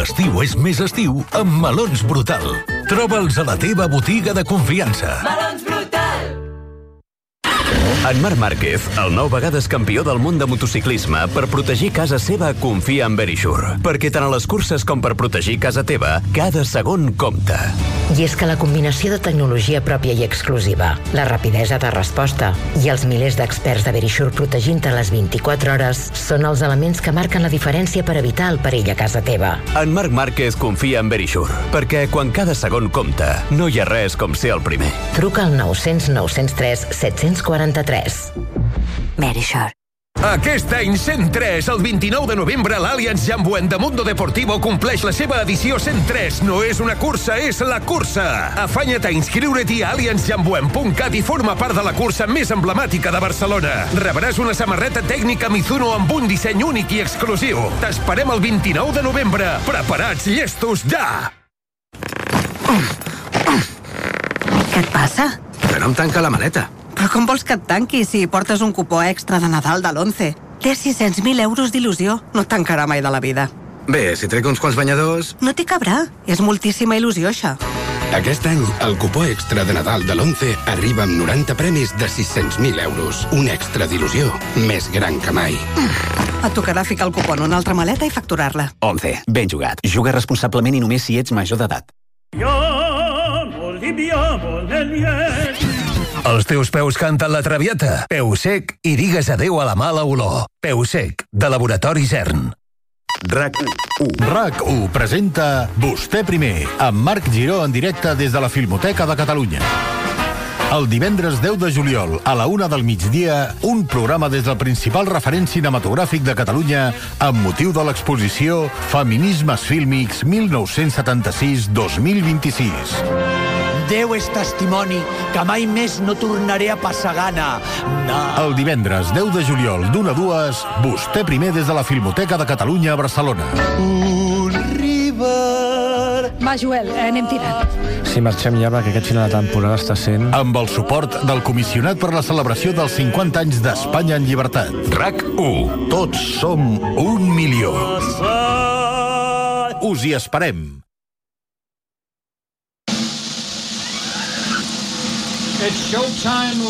L'estiu és més estiu amb melons Brutal. Troba'ls a la teva botiga de confiança. Melons Brutal! En Marc Márquez, el 9 vegades campió del món de motociclisme, per protegir casa seva confia en Verisure. Perquè tant a les curses com per protegir casa teva, cada segon compta. I és que la combinació de tecnologia pròpia i exclusiva, la rapidesa de resposta i els milers d'experts de Verisure protegint-te les 24 hores són els elements que marquen la diferència per evitar el perill a casa teva. En Marc Márquez confia en Verisure, perquè quan cada segon compta, no hi ha res com ser el primer. Truca al 900 903 743. Verisure. Aquest any 103, el 29 de novembre, l'Allianz Jambuent de Mundo Deportivo compleix la seva edició 103. No és una cursa, és la cursa. Afanya't a inscriure-t'hi a allianzjambuent.cat i forma part de la cursa més emblemàtica de Barcelona. Rebràs una samarreta tècnica Mizuno amb un disseny únic i exclusiu. T'esperem el 29 de novembre. Preparats, llestos, ja! Què et passa? Que no em tanca la maleta. Però com vols que et tanqui si portes un cupó extra de Nadal de l'11? Té 600.000 euros d'il·lusió. No et tancarà mai de la vida. Bé, si trec uns quants banyadors... No t'hi cabrà. És moltíssima il·lusió, això. Aquest any, el cupó extra de Nadal de l'11 arriba amb 90 premis de 600.000 euros. Un extra d'il·lusió més gran que mai. Et tocarà ficar el cupó en una altra maleta i facturar-la. 11. Ben jugat. Juga responsablement i només si ets major d'edat. Els teus peus canten la Traviata. Peu sec i digues adeu a la mala olor. Peu sec, de Laboratori Zern. RAC1 presenta Vostè primer, amb Marc Giró en directe des de la Filmoteca de Catalunya. El divendres 10 de juliol, a la 1 del migdia, un programa des del principal referent cinematogràfic de Catalunya amb motiu de l'exposició Feminismes Fílmics 1976-2026. Déu és testimoni que mai més no tornaré a passar gana. No. El divendres 10 de juliol, d'1 a 2, Vostè primer des de la Filmoteca de Catalunya a Barcelona. Un river... Va, Joel, anem tirant. Si marxem ja, perquè aquest final de temporada està sent... Amb el suport del Comissionat per la celebració dels 50 anys d'Espanya en llibertat. RAC1. Tots som 1 milió. Us hi esperem. It's showtime